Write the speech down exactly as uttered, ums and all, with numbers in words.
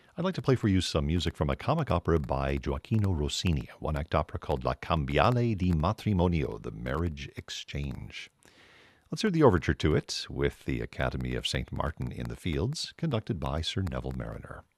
I'd like to play for you some music from a comic opera by Gioacchino Rossini, a one-act opera called La Cambiale di Matrimonio, The Marriage Exchange. Let's hear the overture to it with the Academy of Saint Martin in the Fields, conducted by Sir Neville Mariner.